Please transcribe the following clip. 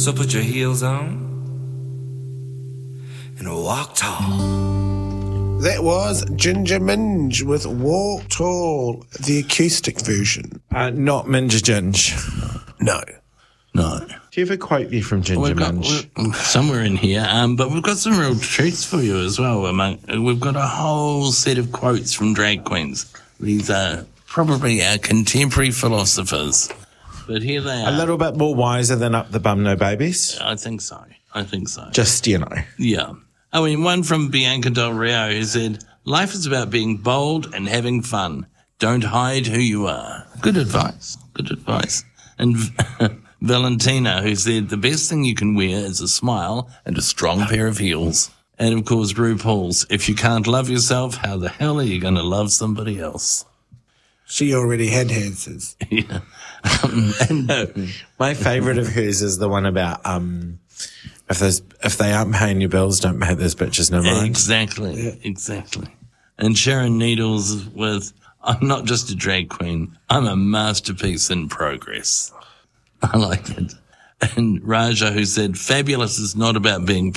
So put your heels on and walk tall. That was Ginger Minge with Walk Tall, the acoustic version. Not Minge Ginge. No. Do you have a quote there from Ginger Minge? Somewhere in here, but we've got some real treats for you as well. We've got a whole set of quotes from drag queens. These are probably our contemporary philosophers. But here they are. A little bit more wiser than Up the Bum No Babies? I think so. Just, Yeah. I mean, one from Bianca Del Rio who said, life is about being bold and having fun. Don't hide who you are. Good advice. And Valentina, who said, the best thing you can wear is a smile and a strong pair of heels. And, of course, RuPaul's, if you can't love yourself, how the hell are you going to love somebody else? She already had answers. Yeah. My favourite of hers is the one about if they aren't paying your bills, don't pay those bitches no mind. Exactly. And Sharon Needles with, I'm not just a drag queen, I'm a masterpiece in progress. I like it. And Raja, who said, fabulous is not about being